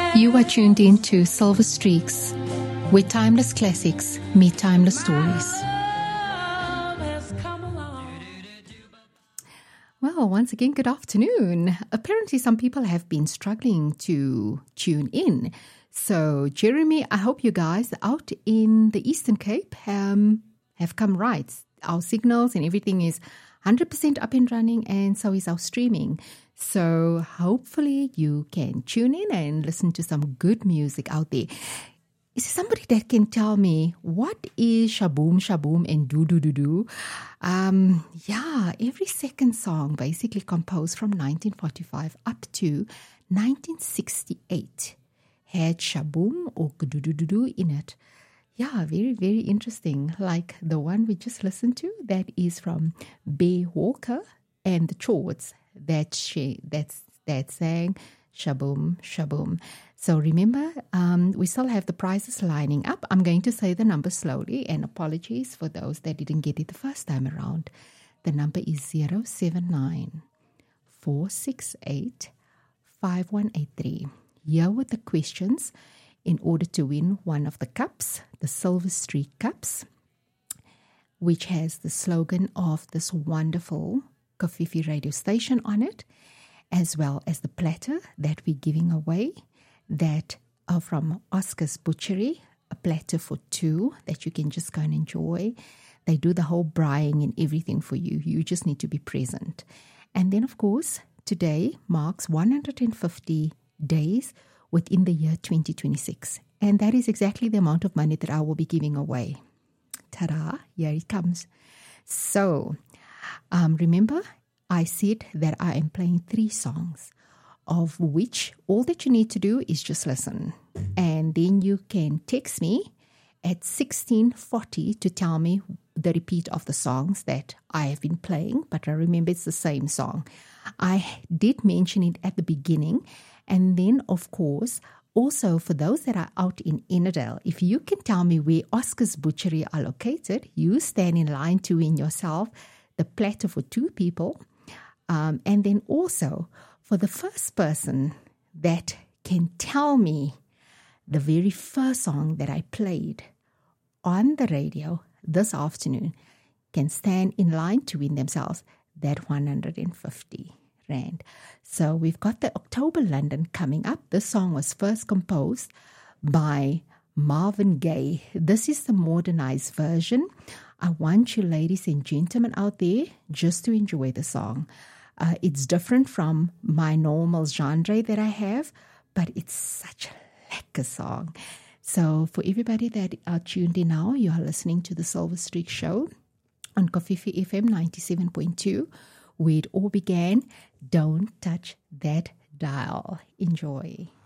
You are tuned in to Silver Streaks, where timeless classics meet timeless stories. Well, once again, good afternoon. Apparently, some people have been struggling to tune in. So, Jeremy, I hope you guys out in the Eastern Cape have come right. Our signals and everything is 100% up and running, and so is our streaming. So hopefully you can tune in and listen to some good music out there. Is there somebody that can tell me what is Shaboom Shaboom and Do Do Do Do? Every second song basically composed from 1945 up to 1968 had Shaboom or Do Do Do Do in it. Yeah, very, very interesting. Like the one we just listened to, that is from Bay Walker and the Chords that sang Shaboom Shaboom. So remember, we still have the prizes lining up. I'm going to say the number slowly, and apologies for those that didn't get it the first time around. The number is 079 468 5183. Here with the questions in order to win one of the cups, the Silver Streak Cups, which has the slogan of this wonderful Kofifi radio station on it, as well as the platter that we're giving away that are from Oscar's Butchery, a platter for two that you can just go and enjoy. They do the whole braaiing and everything for you. You just need to be present. And then, of course, today marks 150 days within the year 2026. And that is exactly the amount of money that I will be giving away. Ta-da, here it comes. So, remember, I said that I am playing 3 songs, of which all that you need to do is just listen. And then you can text me at 1640 to tell me the repeat of the songs that I have been playing. But I remember it's the same song. I did mention it at the beginning. And then, of course, also for those that are out in Innerdale, if you can tell me where Oscar's Butchery are located, you stand in line to win yourself the platter for 2 people. And then also, for the first person that can tell me the very first song that I played on the radio this afternoon can stand in line to win themselves that 150 Rand. So we've got the October London coming up. This song was first composed by Marvin Gaye. This is the modernized version. I want you ladies and gentlemen out there just to enjoy the song. It's different from my normal genre that I have, but it's such a lekker song. So for everybody that are tuned in now, you are listening to the Silver Streak Show on Kofifi FM 97.2, where it all began. Don't touch that dial. Enjoy.